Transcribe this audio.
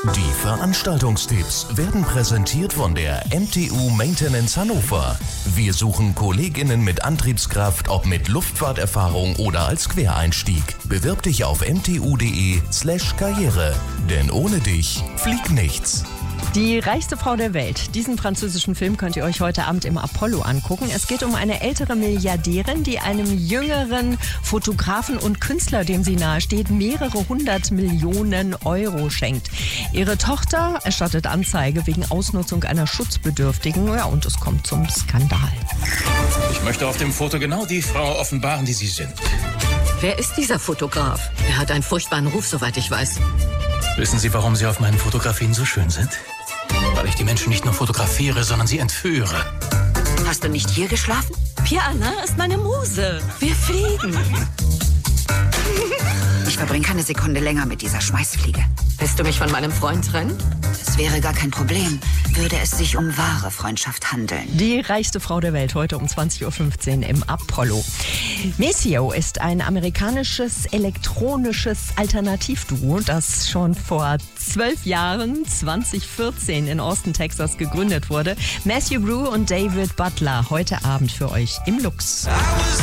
Die Veranstaltungstipps werden präsentiert von der MTU Maintenance Hannover. Wir suchen KollegInnen mit Antriebskraft, ob mit Luftfahrterfahrung oder als Quereinstieg. Bewirb dich auf mtu.de/karriere. Denn ohne dich fliegt nichts. Die reichste Frau der Welt. Diesen französischen Film könnt ihr euch heute Abend im Apollo angucken. Es geht um eine ältere Milliardärin, die einem jüngeren Fotografen und Künstler, dem sie nahesteht, mehrere 100 Millionen Euro schenkt. Ihre Tochter erstattet Anzeige wegen Ausnutzung einer Schutzbedürftigen. Ja, und es kommt zum Skandal. Ich möchte auf dem Foto genau die Frau offenbaren, die Sie sind. Wer ist dieser Fotograf? Er hat einen furchtbaren Ruf, soweit ich weiß. Wissen Sie, warum Sie auf meinen Fotografien so schön sind? Weil ich die Menschen nicht nur fotografiere, sondern sie entführe. Hast du nicht hier geschlafen? Pierre Alain ist meine Muse. Wir fliegen. Ich verbringe keine Sekunde länger mit dieser Schmeißfliege. Willst du mich von meinem Freund trennen? Das wäre gar kein Problem, würde es sich um wahre Freundschaft handeln. Die reichste Frau der Welt heute um 20.15 Uhr im Apollo. Maceo ist ein amerikanisches elektronisches Alternativduo, das schon vor 12 Jahren, 2014, in Austin, Texas gegründet wurde. Matthew Brew und David Butler heute Abend für euch im Lux.